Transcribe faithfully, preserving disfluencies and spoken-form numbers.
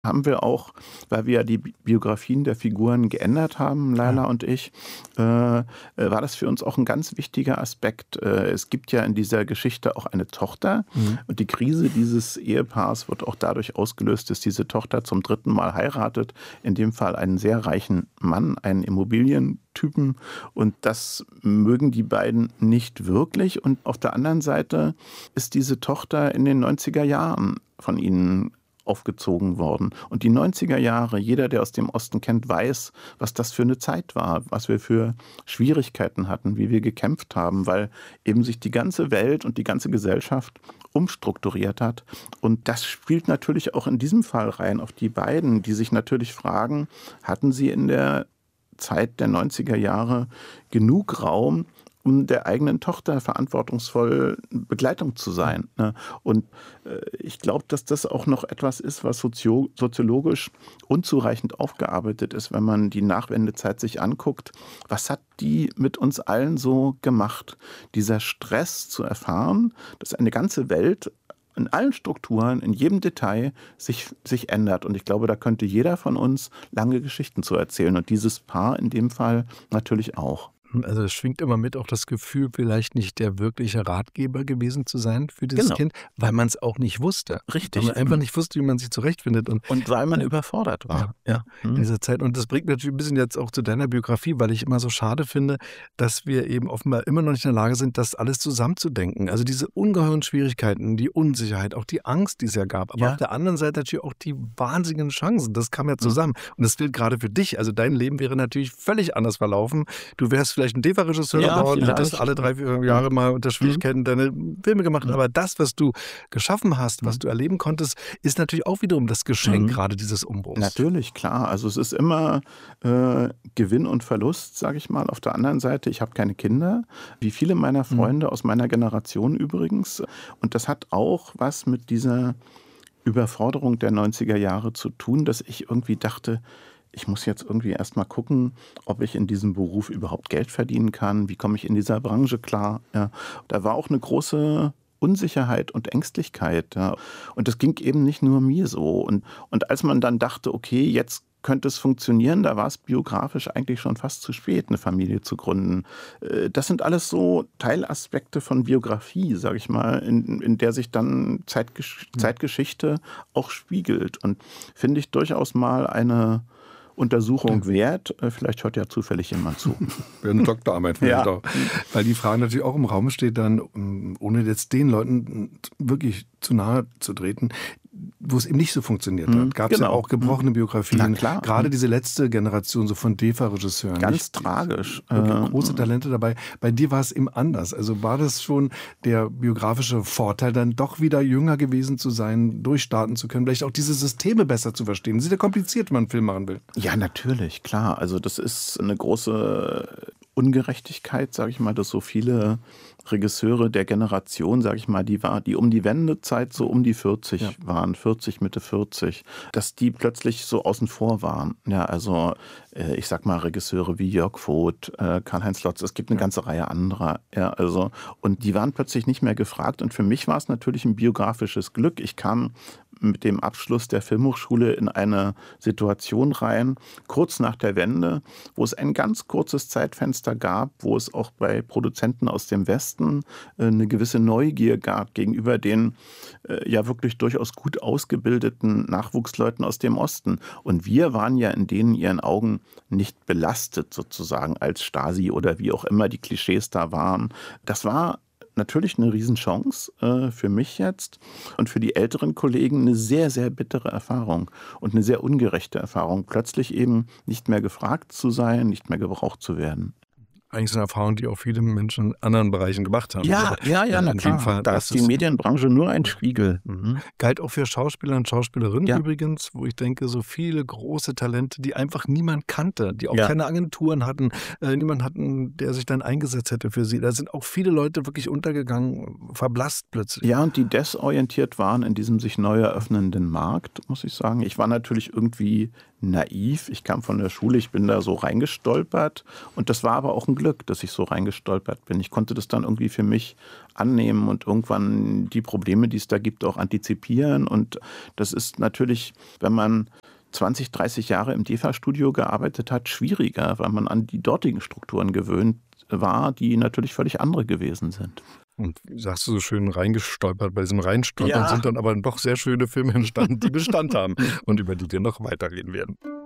haben wir auch, weil wir ja die Bi Biografien der Figuren geändert haben, Laila Ja. und ich, äh, äh, war das für uns auch ein ganz wichtiger Aspekt. Äh, es gibt ja in dieser Geschichte auch eine Tochter Mhm. und die Krise dieses Ehepaars wird auch dadurch ausgelöst, dass diese Tochter zum dritten Mal heiratet, in dem Fall einen sehr reichen Mann, einen Immobilientypen, und das mögen die beiden nicht wirklich. Und auf der anderen Seite ist diese Tochter in den neunziger Jahren von ihnen aufgezogen worden. Und die neunziger Jahre, jeder, der aus dem Osten kennt, weiß, was das für eine Zeit war, was wir für Schwierigkeiten hatten, wie wir gekämpft haben, weil eben sich die ganze Welt und die ganze Gesellschaft umstrukturiert hat. Und das spielt natürlich auch in diesem Fall rein auf die beiden, die sich natürlich fragen, hatten sie in der Zeit der neunziger Jahre genug Raum, um der eigenen Tochter verantwortungsvoll Begleitung zu sein, ne? Und äh, ich glaube, dass das auch noch etwas ist, was sozio soziologisch unzureichend aufgearbeitet ist, wenn man die Nachwendezeit sich anguckt. Was hat die mit uns allen so gemacht? Dieser Stress zu erfahren, dass eine ganze Welt in allen Strukturen, in jedem Detail sich, sich ändert. Und ich glaube, da könnte jeder von uns lange Geschichten zu erzählen. Und dieses Paar in dem Fall natürlich auch. Also es schwingt immer mit auch das Gefühl, vielleicht nicht der wirkliche Ratgeber gewesen zu sein für dieses Genau. Kind, weil man es auch nicht wusste. Richtig. Weil man einfach nicht wusste, wie man sich zurechtfindet. Und Und weil man Ja. überfordert war. Ja, ja, in Mhm. dieser Zeit. Und das bringt mich natürlich ein bisschen jetzt auch zu deiner Biografie, weil ich immer so schade finde, dass wir eben offenbar immer noch nicht in der Lage sind, das alles zusammenzudenken. Also diese ungeheuren Schwierigkeiten, die Unsicherheit, auch die Angst, die es ja gab. Aber Ja. auf der anderen Seite natürlich auch die wahnsinnigen Chancen. Das kam ja zusammen. Und das gilt gerade für dich. Also dein Leben wäre natürlich völlig anders verlaufen. Du wärst vielleicht ein D E V A-Regisseur Ja, geworden, vielleicht. hättest alle drei, vier Jahre mal unter Schwierigkeiten deine Filme gemacht. Mhm. Aber das, was du geschaffen hast, was Mhm. du erleben konntest, ist natürlich auch wiederum das Geschenk Mhm. gerade dieses Umbruchs. Natürlich, klar. Also es ist immer äh, Gewinn und Verlust, sage ich mal. Auf der anderen Seite, ich habe keine Kinder, wie viele meiner Mhm. Freunde aus meiner Generation übrigens. Und das hat auch was mit dieser Überforderung der neunziger Jahre zu tun, dass ich irgendwie dachte, ich muss jetzt irgendwie erst mal gucken, ob ich in diesem Beruf überhaupt Geld verdienen kann. Wie komme ich in dieser Branche klar? Ja. Da war auch eine große Unsicherheit und Ängstlichkeit. Ja. Und das ging eben nicht nur mir so. Und, und als man dann dachte, okay, jetzt könnte es funktionieren, da war es biografisch eigentlich schon fast zu spät, eine Familie zu gründen. Äh, Das sind alles so Teilaspekte von Biografie, sage ich mal, in, in der sich dann Zeitgesch Zeitgeschichte auch spiegelt. Und finde ich durchaus mal eine Untersuchung wert. Äh, Vielleicht hört ja zufällig jemand zu. Wäre eine Doktorarbeit vielleicht Ja. auch. Weil die Frage natürlich auch im Raum steht dann, um, ohne jetzt den Leuten wirklich zu nahe zu treten, wo es eben nicht so funktioniert Mhm, hat. Gab es ja genau. auch gebrochene Biografien. Na klar. Gerade diese letzte Generation so von D E V A-Regisseuren. Ganz nicht? tragisch. Wirklich Äh, große Talente dabei. Bei dir war es eben anders. Also war das schon der biografische Vorteil, dann doch wieder jünger gewesen zu sein, durchstarten zu können, vielleicht auch diese Systeme besser zu verstehen. Das ist ja kompliziert, wenn man einen Film machen will. Ja, natürlich, klar. Also das ist eine große Ungerechtigkeit, sage ich mal, dass so viele Regisseure der Generation, sage ich mal, die war, die um die Wendezeit so um die vierzig Ja. waren, vierzig, Mitte vierzig, dass die plötzlich so außen vor waren. Ja, also äh, ich sag mal Regisseure wie Jörg Voth, äh, Karl-Heinz Lotz, es gibt eine Ja. ganze Reihe anderer. Ja, also und die waren plötzlich nicht mehr gefragt. Und für mich war es natürlich ein biografisches Glück. Ich kam mit dem Abschluss der Filmhochschule in eine Situation rein, kurz nach der Wende, wo es ein ganz kurzes Zeitfenster gab, wo es auch bei Produzenten aus dem Westen äh, eine gewisse Neugier gab gegenüber den äh, ja wirklich durchaus gut ausgebildeten Nachwuchsleuten aus dem Osten. Und wir waren ja in denen ihren Augen nicht belastet sozusagen als Stasi oder wie auch immer die Klischees da waren. Das war natürlich eine Riesenchance äh, für mich jetzt und für die älteren Kollegen eine sehr, sehr bittere Erfahrung und eine sehr ungerechte Erfahrung, plötzlich eben nicht mehr gefragt zu sein, nicht mehr gebraucht zu werden. Eigentlich so eine Erfahrung, die auch viele Menschen in anderen Bereichen gemacht haben. Ja, Aber, ja, ja, äh, na in dem klar. Fall, Da das ist die ist- Medienbranche nur ein Spiegel. Mhm. Galt auch für Schauspieler und Schauspielerinnen Ja. übrigens, wo ich denke, so viele große Talente, die einfach niemand kannte, die auch Ja. keine Agenturen hatten, äh, niemand hatten, der sich dann eingesetzt hätte für sie. Da sind auch viele Leute wirklich untergegangen, verblasst plötzlich. Ja, und die desorientiert waren in diesem sich neu eröffnenden Markt, muss ich sagen. Ich war natürlich irgendwie naiv. Ich kam von der Schule, ich bin da so reingestolpert. Und das war aber auch ein Glück, dass ich so reingestolpert bin. Ich konnte das dann irgendwie für mich annehmen und irgendwann die Probleme, die es da gibt, auch antizipieren. Und das ist natürlich, wenn man zwanzig, dreißig Jahre im D E F A-Studio gearbeitet hat, schwieriger, weil man an die dortigen Strukturen gewöhnt war, die natürlich völlig andere gewesen sind. Und sagst du so schön reingestolpert, bei diesem Reinstolpern Ja. sind dann aber doch sehr schöne Filme entstanden, die Bestand haben und über die wir noch weiterreden werden.